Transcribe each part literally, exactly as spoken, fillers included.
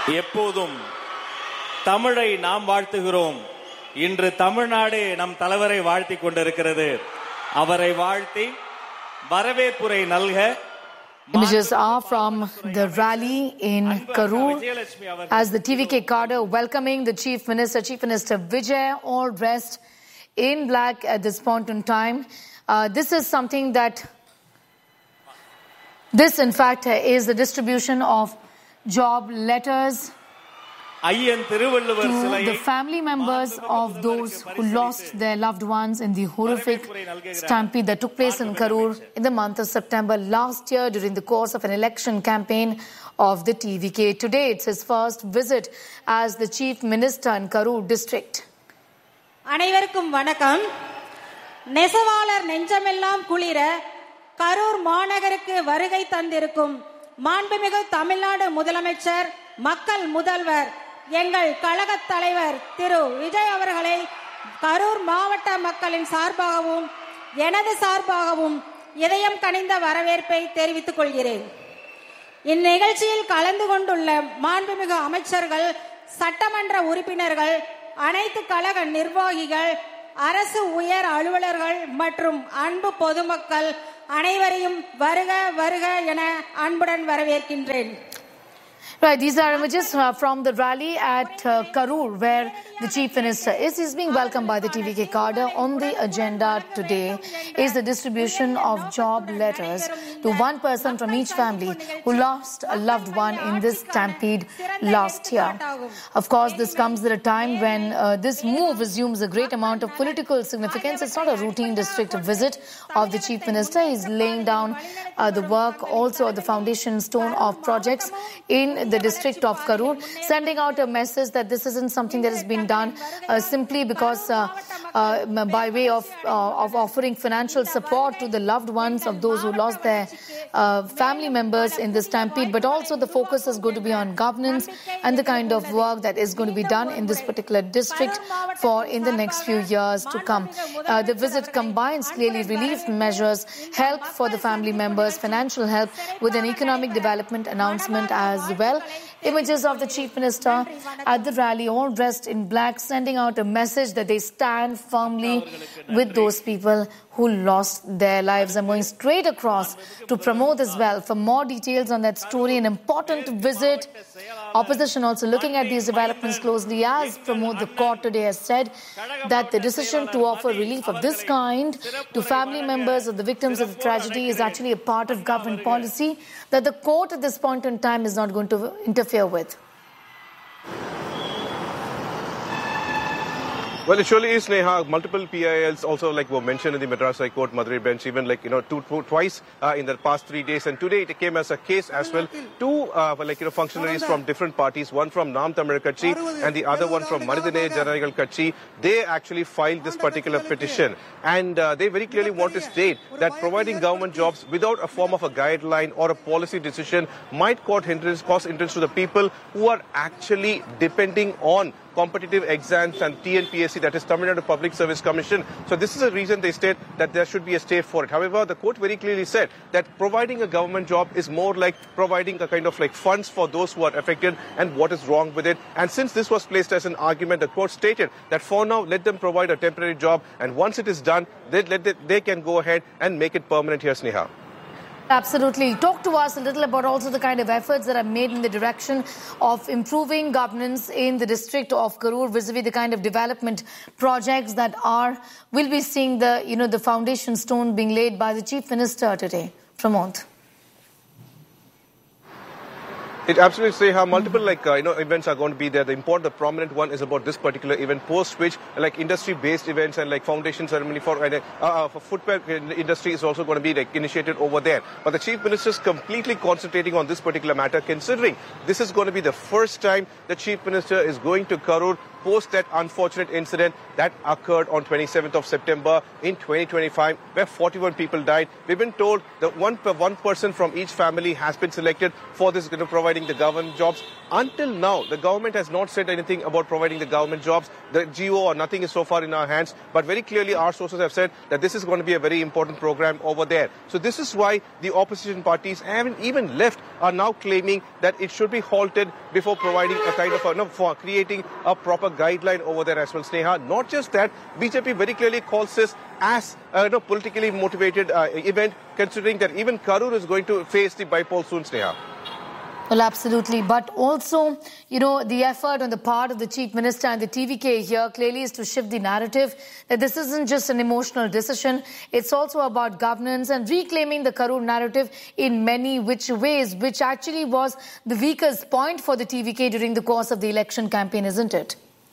எப்போதும் தமிழை நாம் வாழ்த்துகிறோம். இன்று தமிழ்நாடு நம் தலைவரை வாழ்த்தி கொண்டிருக்கிறது. அவரை வாழ்த்தி வரவேற்புரை நல்க. Images are from the rally in Karur as the T V K cadre welcoming the Chief Minister, Chief Minister Vijay, all dressed in black at this point in time. Uh, this is something that, this in fact is the distribution of job letters to the family members of those who lost their loved ones in the horrific stampede that took place in Karur in the month of September last year during the course of an election campaign of the T V K. Today it's his first visit as the Chief Minister in Karur district. அனைவருக்கும் வணக்கம். நெசவாளர் நெஞ்சமெல்லாம் குளிர கரூர் மாநகருக்கு வருகை தந்திருக்கும் மாண்புமிகு தமிழ்நாடு முதலமைச்சர், மக்கள் முதல்வர், எங்கள் கழக தலைவர் திரு விஜய் அவர்களை கரூர் மாவட்ட மக்களின் சார்பாகவும் எனது சார்பாகவும் இதயம் கனிந்த வரவேற்பை தெரிவித்துக் கொள்கிறேன். இந்நிகழ்ச்சியில் கலந்து கொண்டுள்ள மாண்புமிகு அமைச்சர்கள், சட்டமன்ற உறுப்பினர்கள், அனைத்து கழக நிர்வாகிகள், அரசு உயர் அலுவலர்கள் மற்றும் அன்பு பொதுமக்கள் அனைவரையும் வருக வருக என அன்புடன் வரவேற்கின்றேன். Right, these are images uh, from the rally at uh, Karur where the Chief Minister is. He's being welcomed by the T V K cadre. On the agenda today is the distribution of job letters to one person from each family who lost a loved one in this stampede last year. Of course, this comes at a time when uh, this move assumes a great amount of political significance. It's not a routine district visit of the Chief Minister. He's laying down uh, the work also of the foundation stone of projects in the district of Karur, sending out a message that this isn't something that has been done uh, simply because uh, uh, by way of, uh, of offering financial support to the loved ones of those who lost their uh, family members in the stampede, but also the focus is going to be on governance and the kind of work that is going to be done in this particular district for in the next few years to come. Uh, the visit combines clearly relief measures, help for the family members, financial help with an economic development announcement as well. Images of the Chief Minister at the rally, all dressed in black, sending out a message that they stand firmly with those people who lost their lives. I'm going straight across to Pramod as well for more details on that story. An important visit. Opposition also looking at these developments closely, as Pramod, the court today has said that the decision to offer relief of this kind to family members of the victims of the tragedy is actually a part of government policy that the court at this point in time is not going to interfere with. Well, it surely is, Neha. Multiple P I Ls also, like were mentioned in the Madras High Court, Madurai bench, even like, you know, two, two, twice uh, in the past three days. And today it came as a case as well. Two, uh, like, you know, functionaries from different parties, one from Naam Tamil Katchi and the other one from Manidane Janaigal Katchi. They actually filed this particular petition. And uh, they very clearly want to state that providing government jobs without a form of a guideline or a policy decision might cause hindrance, cause hindrance to the people who are actually depending on competitive exams and T N P S C, that is Tamil Nadu Public Service Commission. So this is a reason they state that there should be a stay for it. However, the court very clearly said that providing a government job is more like providing a kind of like funds for those who are affected and what is wrong with it. And since this was placed as an argument, the court stated that for now, let them provide a temporary job. And once it is done, they, let they, they can go ahead and make it permanent. Here, Sneha. Absolutely. Talk to us a little about also the kind of efforts that are made in the direction of improving governance in the district of Karur vis-a-vis the kind of development projects that are, will be seeing the, you know, the foundation stone being laid by the Chief Minister today. Pramod. It absolutely say how multiple like uh, you know events are going to be there. The important, the prominent one is about this particular event, post which like industry-based events and like foundation ceremony for uh, uh, for footwear industry is also going to be like initiated over there. But the Chief Minister is completely concentrating on this particular matter, considering this is going to be the first time the Chief Minister is going to Karur post that unfortunate incident that occurred on twenty-seventh of September in twenty twenty-five, where forty-one people died. We've been told that one, one person from each family has been selected for this, you know, providing the government jobs. Until now, the government has not said anything about providing the government jobs. The G O or nothing is so far in our hands. But very clearly, our sources have said that this is going to be a very important program over there. So this is why the opposition parties, and even left, are now claiming that it should be halted before providing a kind of, a, no, for creating a proper guideline over there as well, Sneha. Not just that, B J P very clearly calls this as a you know, politically motivated uh, event, considering that even Karur is going to face the bypoll soon, Sneha. Well, absolutely. But also, you know, the effort on the part of the Chief Minister and the T V K here clearly is to shift the narrative that this isn't just an emotional decision. It's also about governance and reclaiming the Karur narrative in many which ways, which actually was the weakest point for the T V K during the course of the election campaign, isn't it?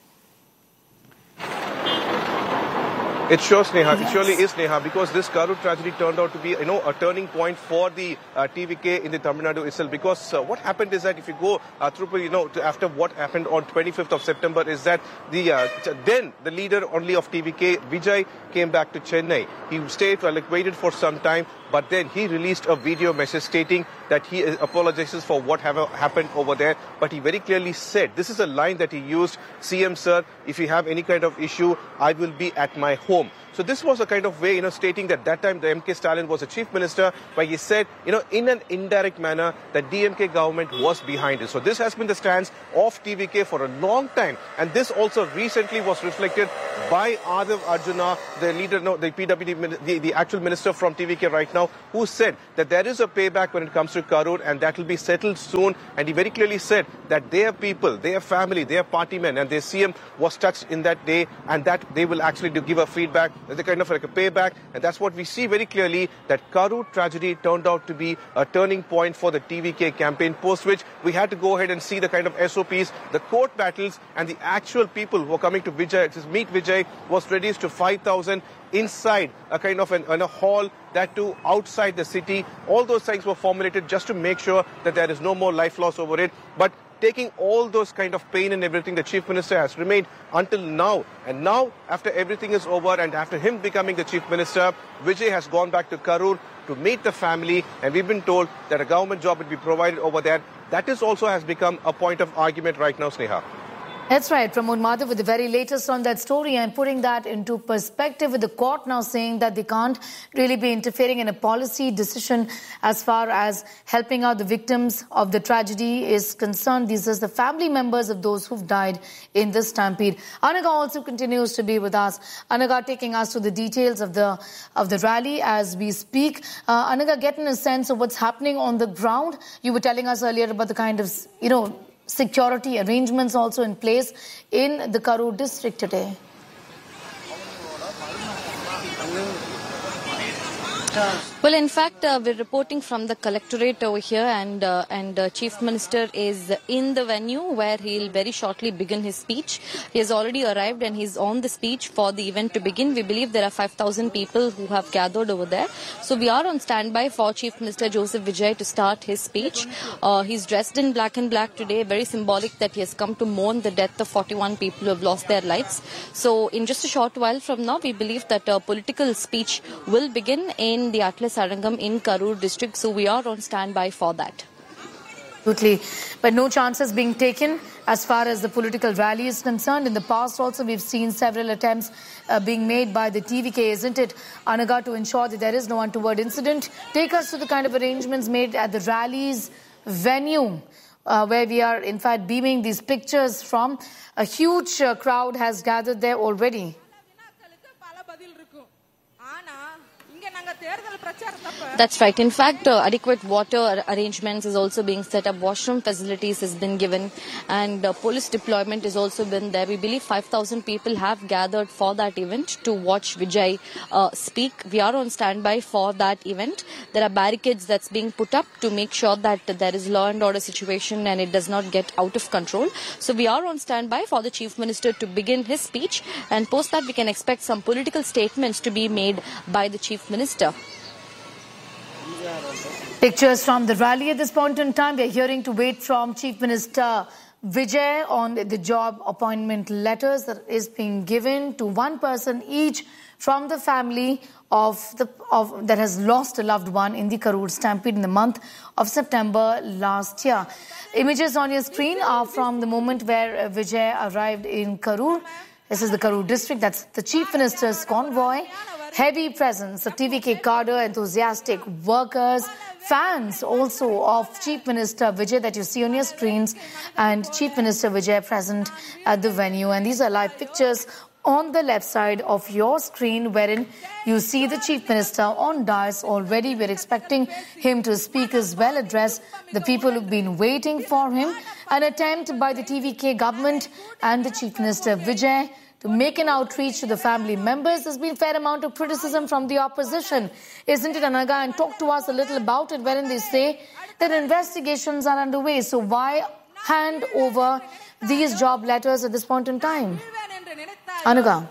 It sure, Sneha. Yes. It surely is, Sneha, because this Karur tragedy turned out to be, you know, a turning point for the uh, T V K in the Tamil Nadu itself. Because uh, what happened is that if you go uh, through, you know, to after what happened on twenty-fifth of September, is that the uh, then the leader only of T V K, Vijay, came back to Chennai. He stayed, uh, like, waited for some time, but then he released a video message stating that he apologizes for what have happened over there. But he very clearly said, this is a line that he used, C M sir, if you have any kind of issue, I will be at my home. So this was a kind of way, you know, stating that that time the M K Stalin was a chief minister, where he said, you know, in an indirect manner, that D M K government was behind it. So this has been the stance of T V K for a long time. And this also recently was reflected by Adav Arjuna, the leader, no, the P W D, the, the actual minister from T V K right now, who said that there is a payback when it comes to Karur and that will be settled soon. And he very clearly said that their people, their family, their party men and their C M was touched in that day, and that they will actually do give a feedback. There's a kind of like a payback, and that's what we see very clearly, that Karur tragedy turned out to be a turning point for the T V K campaign, post which we had to go ahead and see the kind of S O Ps, the court battles, and the actual people who were coming to Vijay, it is Meet Vijay, was reduced to five thousand inside a kind of an, in a hall, that too outside the city. All those things were formulated just to make sure that there is no more life loss over it. But taking all those kind of pain and everything, the Chief Minister has remained until now. And now, after everything is over and after him becoming the Chief Minister, Vijay has gone back to Karur to meet the family, and we've been told that a government job will be provided over there. That is also has become a point of argument right now, Sneha. That's right, Pramod Madhav with the very latest on that story, and putting that into perspective with the court now saying that they can't really be interfering in a policy decision as far as helping out the victims of the tragedy is concerned. These are the family members of those who've died in this stampede. Anaga also continues to be with us. Anaga taking us to the details of the of the rally as we speak. Uh, Anaga, getting a sense of what's happening on the ground. You were telling us earlier about the kind of, you know, security arrangements also in place in the Karur district today. Well, in fact, uh, we're reporting from the collectorate over here, and uh, and uh, Chief Minister is in the venue where he'll very shortly begin his speech. He has already arrived and he's on the speech for the event to begin. We believe there are five thousand people who have gathered over there. So we are on standby for Chief Minister Joseph Vijay to start his speech. Uh, he's dressed in black and black today, very symbolic that he has come to mourn the death of forty-one people who have lost their lives. So in just a short while from now, we believe that a political speech will begin in the Atlas Arangam in Karur district, so we are on standby for that. Absolutely. But no chances being taken as far as the political rally is concerned. In the past also we've seen several attempts uh, being made by the T V K, isn't it, Anaga, to ensure that there is no untoward incident. Take us to the kind of arrangements made at the rally's venue, uh, where we are in fact beaming these pictures from. A huge uh, crowd has gathered there already. That's right. In fact, uh, adequate water arrangements is also being set up. Washroom facilities has been given, and uh, police deployment has also been there. We believe five thousand people have gathered for that event to watch Vijay uh, speak. We are on standby for that event. There are barricades that's being put up to make sure that there is law and order situation and it does not get out of control. So we are on standby for the Chief Minister to begin his speech, and post that we can expect some political statements to be made by the Chief Minister. Pictures from the rally at this point in time. We are hearing to wait from Chief Minister Vijay on the job appointment letters that is being given to one person each from the family of the of that has lost a loved one in the Karur stampede in the month of September last year. Images on your screen are from the moment where Vijay arrived in Karur. This is the Karur district. That's the Chief Minister's convoy. Heavy presence of T V K cadre, enthusiastic workers, fans also of Chief Minister Vijay that you see on your screens, and Chief Minister Vijay present at the venue. And these are live pictures on the left side of your screen, wherein you see the Chief Minister on dais already. We're expecting him to speak as well, address the people who've been waiting for him. An attempt by the T V K government and the Chief Minister Vijay to make an outreach to the family members. There's been a fair amount of criticism from the opposition, isn't it, Anaga? And talk to us a little about it, wherein they say that investigations are underway. So why hand over these job letters at this point in time? Anuga.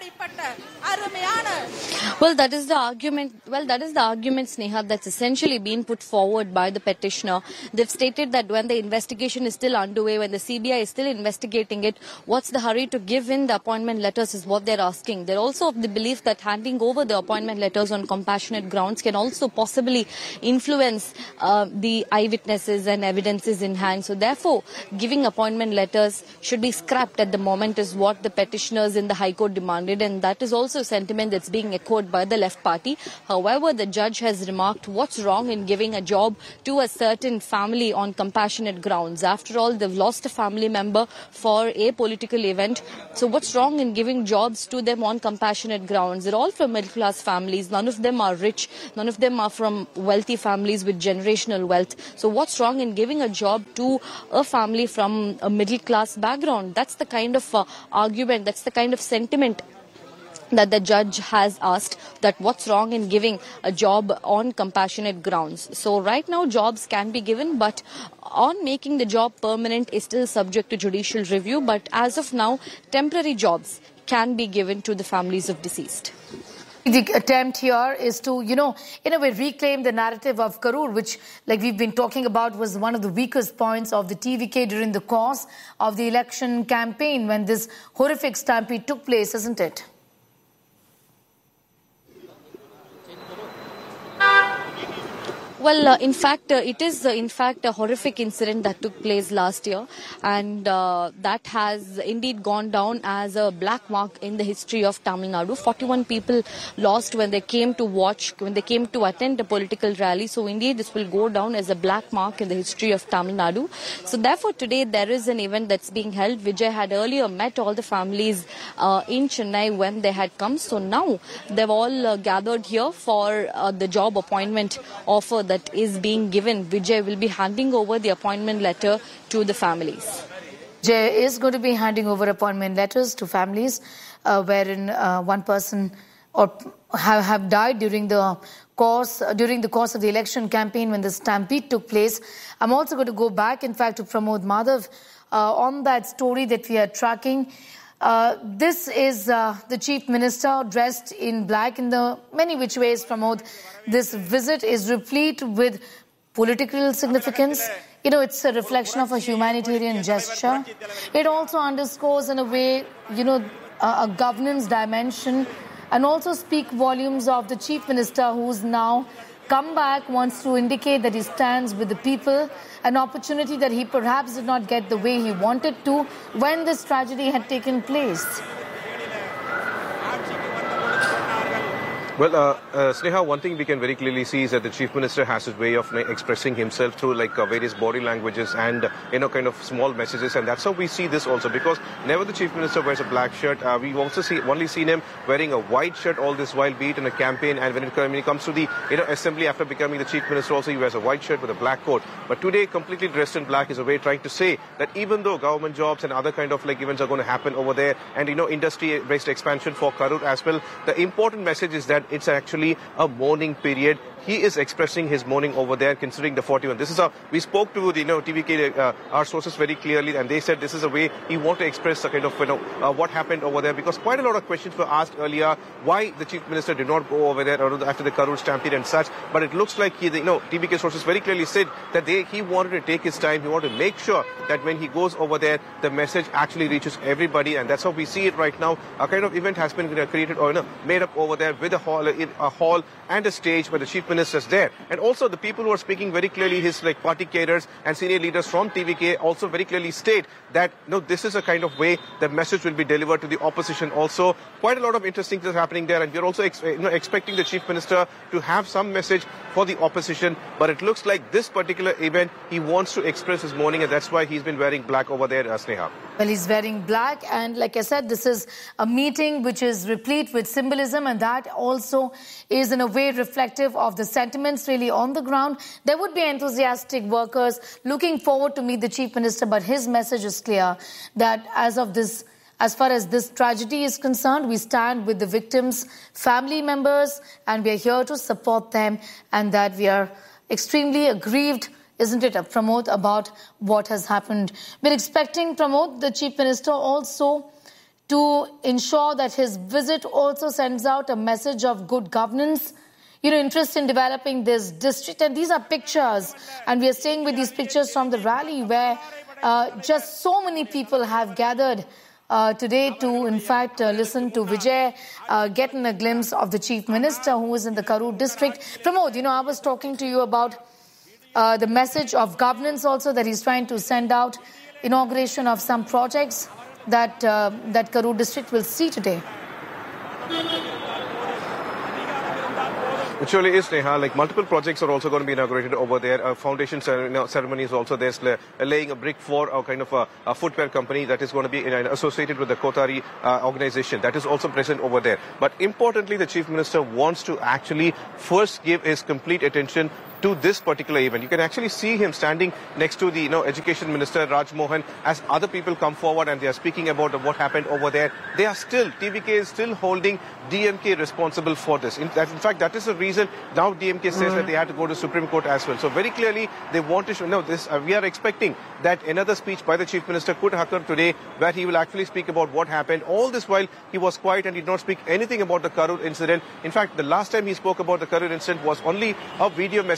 Well, that is the argument. Well, that is the argument, Sneha, that's essentially been put forward by the petitioner. They've stated that when the investigation is still underway, when the C B I is still investigating it, what's the hurry to give in the appointment letters is what they're asking. They're also of the belief that handing over the appointment letters on compassionate grounds can also possibly influence uh, the eyewitnesses and evidences in hand. So therefore, giving appointment letters should be scrapped at the moment is what the petitioners in the High Court demanded, and that is also a sentiment that's being echoed by the left party. However, the judge has remarked, what's wrong in giving a job to a certain family on compassionate grounds? After all, they've lost a family member for a political event. So what's wrong in giving jobs to them on compassionate grounds? They're all from middle class families. None of them are rich. None of them are from wealthy families with generational wealth. So what's wrong in giving a job to a family from a middle class background? That's the kind of uh, argument, that's the kind of sentiment that the judge has asked, that what's wrong in giving a job on compassionate grounds. So right now jobs can be given, but on making the job permanent is still subject to judicial review. But as of now, temporary jobs can be given to the families of deceased. The attempt here is to, you know, in a way reclaim the narrative of Karur, which, like we've been talking about, was one of the weakest points of the T V K during the course of the election campaign when this horrific stampede took place, isn't it? Well, uh, in fact, uh, it is uh, in fact a horrific incident that took place last year, and uh, that has indeed gone down as a black mark in the history of Tamil Nadu. forty-one people lost when they came to watch, when they came to attend a political rally. So indeed, this will go down as a black mark in the history of Tamil Nadu. So therefore, today there is an event that's being held. Vijay had earlier met all the families uh, in Chennai when they had come. So now they've all uh, gathered here for uh, the job appointment offer that is being given. Vijay will be handing over the appointment letter to the families. Vijay is going to be handing over appointment letters to families uh, wherein uh, one person or have, have died during the course uh, during the course of the election campaign when the stampede took place. I'm also going to go back, in fact, to Pramod Madhav uh, on that story that we are tracking. Uh, this is uh, the Chief Minister dressed in black in the many which ways, Pramod. This visit is replete with political significance. You know, it's a reflection of a humanitarian gesture. It also underscores in a way, you know, a, a governance dimension, and also speak volumes of the Chief Minister who's now come back, wants to indicate that he stands with the people, an opportunity that he perhaps did not get the way he wanted to when this tragedy had taken place. Well, uh, uh, Sneha, one thing we can very clearly see is that the Chief Minister has his way of expressing himself through like uh, various body languages and, uh, you know, kind of small messages. And that's how we see this also, because never the Chief Minister wears a black shirt. Uh, we've also see, only seen him wearing a white shirt all this while, be it in a campaign. And when it, when it comes to the, you know, assembly after becoming the Chief Minister also, he wears a white shirt with a black coat. But today, completely dressed in black is a way trying to say that even though government jobs and other kind of like events are going to happen over there, and, you know, industry-based expansion for Karur as well, the important message is that it's actually a mourning period he is expressing his mourning over there, considering the forty-one. This is how we spoke to the you know T V K, uh, our sources very clearly, and they said this is a way he want to express a kind of you know uh, what happened over there, because quite a lot of questions were asked earlier why the chief minister did not go over there after the Karur stampede and such. But it looks like he, the, you know, T V K sources very clearly said that they he wanted to take his time. He wanted to make sure that when he goes over there, the message actually reaches everybody, and that's how we see it right now. A kind of event has been created or you know, made up over there with a hall, a hall and a stage where the chief minister is there, and also the people who are speaking very clearly, his like party cadres and senior leaders from T V K also very clearly state that no, this is a kind of way the message will be delivered to the opposition. Also, quite a lot of interesting things happening there, and we're also ex you know, expecting the chief minister to have some message for the opposition. But it looks like this particular event, he wants to express his mourning, and that's why he's been wearing black over there, uh, Sneha. Well, he's wearing black, and like I said, this is a meeting which is replete with symbolism, and that also is in a way reflective of the sentiments really on the ground. There would be enthusiastic workers looking forward to meet the chief minister, but his message is clear that as of this As far as this tragedy is concerned, we stand with the victims' family members, and we are here to support them, and that we are extremely aggrieved, isn't it, Pramod, about what has happened. We're expecting, Pramod, the Chief Minister also to ensure that his visit also sends out a message of good governance, you know, interest in developing this district. And these are pictures, and we are staying with these pictures from the rally where uh, just so many people have gathered Uh, today to, in fact, uh, listen to Vijay, uh, getting a glimpse of the Chief Minister who is in the Karur district. Pramod, you know, I was talking to you about uh, the message of governance also that he's trying to send out, inauguration of some projects that, uh, that Karur district will see today. It surely is, Neha. Like multiple projects are also going to be inaugurated over there. A foundation ceremony is also there, laying a brick for a kind of a, a footwear company that is going to be associated with the Kotari uh, organization. That is also present over there. But importantly, the Chief Minister wants to actually first give his complete attention to this particular event. You can actually see him standing next to the you know, Education Minister, Raj Mohan, as other people come forward and they are speaking about what happened over there. They are still, T V K is still holding D M K responsible for this. In, that, in fact, that is the reason now D M K says mm. that they had to go to Supreme Court as well. So very clearly, they want to show, no, this, uh, we are expecting that another speech by the Chief Minister could occur today where he will actually speak about what happened. All this while, he was quiet and did not speak anything about the Karur incident. In fact, the last time he spoke about the Karur incident was only a video message